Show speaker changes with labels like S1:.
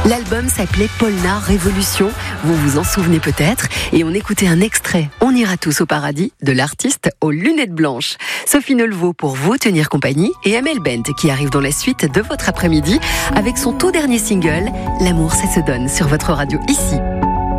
S1: L'album s'appelait Polnar Révolution, vous vous en souvenez peut-être, et on écoutait un extrait, On ira tous au paradis, de l'artiste aux lunettes blanches. Sophie Nelvaux pour vous tenir compagnie, et Amel Bent qui arrive dans la suite de votre après-midi avec son tout dernier single, L'amour ça se donne, sur votre radio ici.